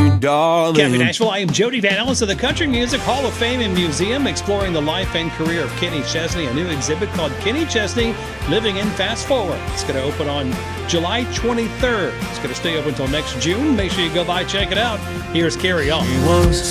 you, darling. Cafe Nashville, I am Jody Van Ellis of the Country Music Hall of Fame and Museum, exploring the life and career of Kenny Chesney, a new exhibit called Kenny Chesney, Living in Fast Forward. It's going to open on July 23rd. It's going to stay open until next June. Make sure you go by, check it out. Here's Carrie On. She was